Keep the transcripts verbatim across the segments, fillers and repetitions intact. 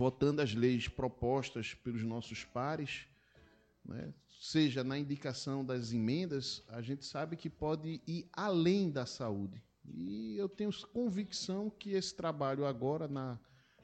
votando as leis propostas pelos nossos pares, né, seja na indicação das emendas, a gente sabe que pode ir além da saúde. E eu tenho convicção que esse trabalho agora na,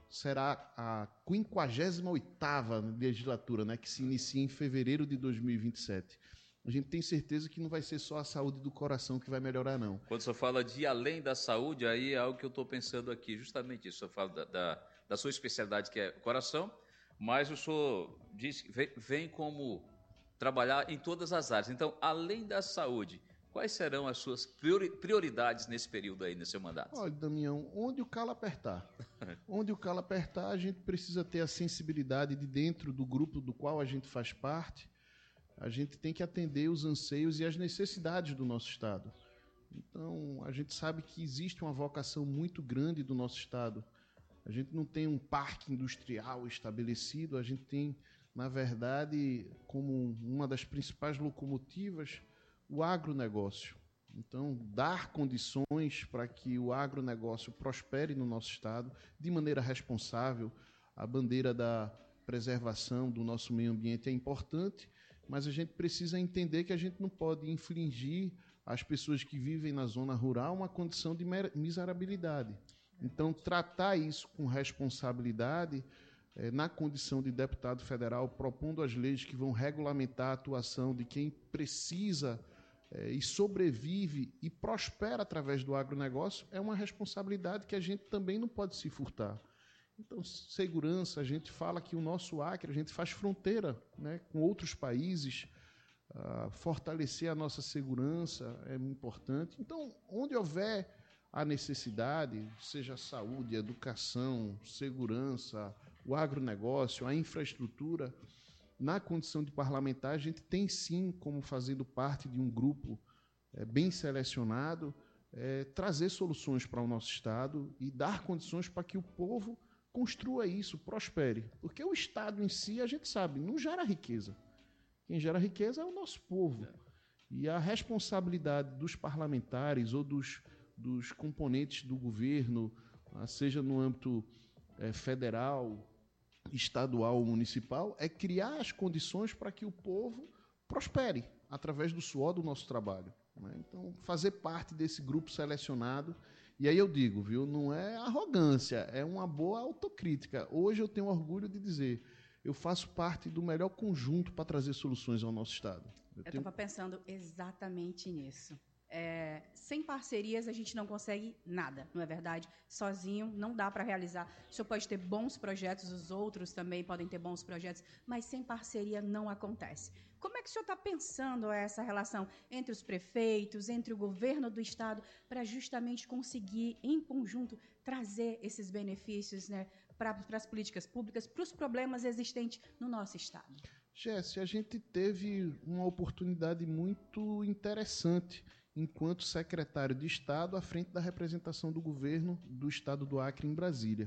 será a quinquagésima oitava legislatura, né, que se inicia em fevereiro de dois mil e vinte e sete. A gente tem certeza que não vai ser só a saúde do coração que vai melhorar, não. Quando o senhor fala de além da saúde, aí é algo que eu estou pensando aqui, justamente isso. O senhor fala da, da, da sua especialidade, que é coração, mas o senhor diz, vem, vem como trabalhar em todas as áreas. Então, além da saúde, quais serão as suas prioridades nesse período aí, nesse seu mandato? Olha, Damião, onde o calo apertar. Onde o calo apertar, a gente precisa ter a sensibilidade de dentro do grupo do qual a gente faz parte. A gente tem que atender os anseios e as necessidades do nosso Estado. Então, a gente sabe que existe uma vocação muito grande do nosso Estado. A gente não tem um parque industrial estabelecido, a gente tem, na verdade, como uma das principais locomotivas, o agronegócio. Então, dar condições para que o agronegócio prospere no nosso Estado de maneira responsável. A bandeira da preservação do nosso meio ambiente é importante, mas a gente precisa entender que a gente não pode infligir às pessoas que vivem na zona rural uma condição de miserabilidade. Então, tratar isso com responsabilidade, eh, na condição de deputado federal, propondo as leis que vão regulamentar a atuação de quem precisa eh, e sobrevive e prospera através do agronegócio, é uma responsabilidade que a gente também não pode se furtar. Então, segurança, a gente fala que o nosso Acre, a gente faz fronteira, né, com outros países, uh, fortalecer a nossa segurança é importante. Então, onde houver a necessidade, seja saúde, educação, segurança, o agronegócio, a infraestrutura, na condição de parlamentar, a gente tem sim, como fazendo parte de um grupo é, bem selecionado, é, trazer soluções para o nosso Estado e dar condições para que o povo construa isso, prospere. Porque o Estado em si, a gente sabe, não gera riqueza. Quem gera riqueza é o nosso povo. E a responsabilidade dos parlamentares ou dos, dos componentes do governo, seja no âmbito é, federal, estadual ou municipal, é criar as condições para que o povo prospere através do suor do nosso trabalho. Né? Então, fazer parte desse grupo selecionado. E aí eu digo, viu, não é arrogância, é uma boa autocrítica. Hoje eu tenho orgulho de dizer, eu faço parte do melhor conjunto para trazer soluções ao nosso Estado. Eu estava tenho... pensando exatamente nisso. É, sem parcerias a gente não consegue nada, não é verdade? Sozinho não dá para realizar. O senhor pode ter bons projetos, os outros também podem ter bons projetos, mas sem parceria não acontece. Como é que o senhor está pensando essa relação entre os prefeitos, entre o governo do Estado, para justamente conseguir, em conjunto, trazer esses benefícios, né, para as políticas públicas, para os problemas existentes no nosso Estado? Jéssica, a gente teve uma oportunidade muito interessante enquanto secretário de Estado à frente da representação do governo do Estado do Acre em Brasília.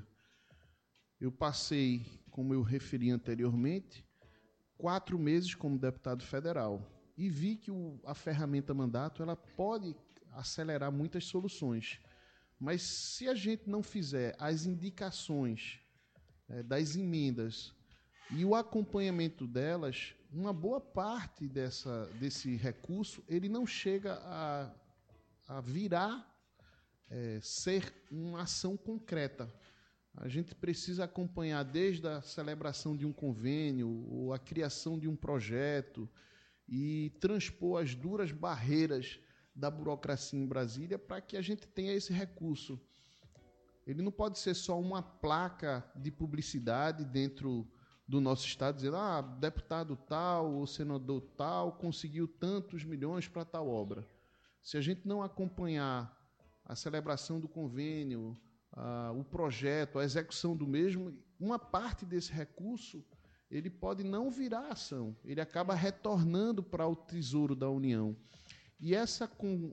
Eu passei, como eu referi anteriormente, quatro meses como deputado federal e vi que o, a ferramenta mandato ela pode acelerar muitas soluções. Mas se a gente não fizer as indicações é, das emendas e o acompanhamento delas, uma boa parte dessa, desse recurso ele não chega a, a virar, é, ser uma ação concreta. A gente precisa acompanhar desde a celebração de um convênio ou a criação de um projeto e transpor as duras barreiras da burocracia em Brasília para que a gente tenha esse recurso. Ele não pode ser só uma placa de publicidade dentro do nosso Estado, dizendo, ah, deputado tal ou senador tal conseguiu tantos milhões para tal obra. Se a gente não acompanhar a celebração do convênio, a, o projeto, a execução do mesmo, uma parte desse recurso ele pode não virar ação, ele acaba retornando para o Tesouro da União. E essa,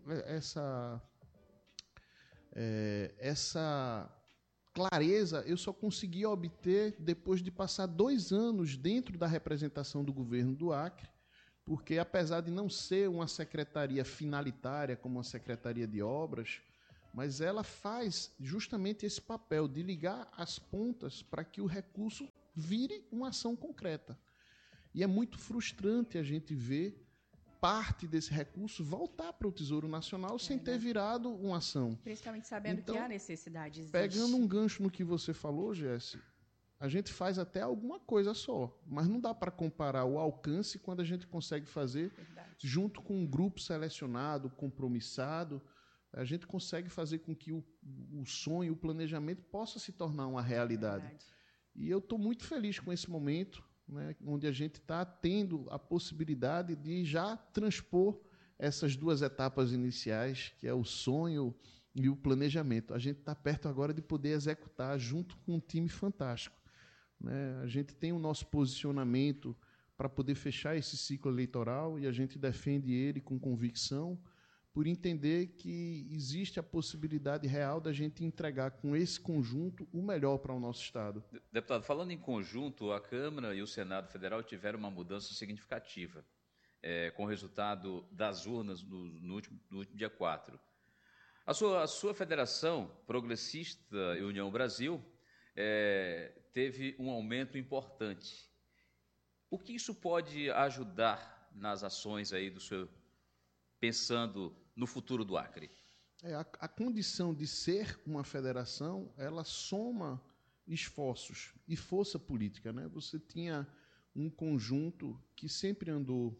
essa, é, essa clareza eu só consegui obter depois de passar dois anos dentro da representação do governo do Acre, porque apesar de não ser uma secretaria finalitária como a Secretaria de Obras, mas ela faz justamente esse papel de ligar as pontas para que o recurso vire uma ação concreta. E é muito frustrante a gente ver parte desse recurso voltar para o Tesouro Nacional é, sem ter virado uma ação. Principalmente sabendo então, que há necessidade. Existe. Pegando um gancho no que você falou, Jesse, a gente faz até alguma coisa só, mas não dá para comparar o alcance quando a gente consegue fazer Verdade. junto com um grupo selecionado, compromissado, a gente consegue fazer com que o, o sonho, o planejamento possa se tornar uma realidade. Verdade. E eu estou muito feliz com esse momento, né, onde a gente está tendo a possibilidade de já transpor essas duas etapas iniciais, que é o sonho e o planejamento. A gente está perto agora de poder executar junto com um time fantástico. Né? A gente tem o nosso posicionamento para poder fechar esse ciclo eleitoral e a gente defende ele com convicção, por entender que existe a possibilidade real da gente entregar com esse conjunto o melhor para o nosso Estado. Deputado, falando em conjunto, a Câmara e o Senado Federal tiveram uma mudança significativa, é, com o resultado das urnas no, no, último, no último dia quatro. A sua, a sua federação, Progressista e União Brasil, é, teve um aumento importante. O que isso pode ajudar nas ações aí do seu, pensando no futuro do Acre? É, a, a condição de ser uma federação, ela soma esforços e força política, né? Você tinha um conjunto que sempre andou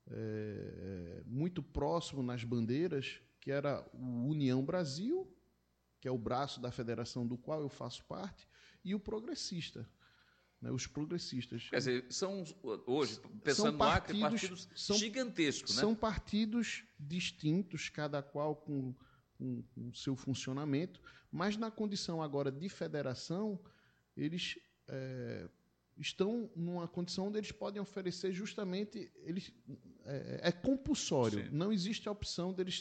é, muito próximo nas bandeiras, que era o União Brasil, que é o braço da federação do qual eu faço parte, e o Progressista. Né, os progressistas. Quer dizer, são hoje, pensando no Acre, partidos são, gigantescos, né? São partidos distintos, cada qual com o seu funcionamento, mas na condição agora de federação, eles é, estão numa condição onde eles podem oferecer justamente, eles, é, é compulsório, Sim. não existe a opção deles